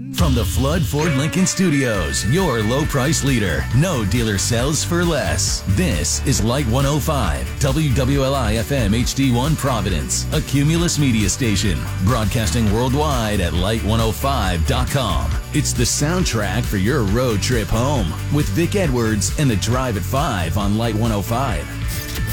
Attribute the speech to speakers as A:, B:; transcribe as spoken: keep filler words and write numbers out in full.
A: From the Flood Ford Lincoln Studios, your low price leader. No dealer sells for less. This is Light one oh five, W W L I F M H D one Providence, a Cumulus media station, broadcasting worldwide at light one oh five dot com. It's the soundtrack for your road trip home with Vic Edwards and the Drive at five on Light one oh five.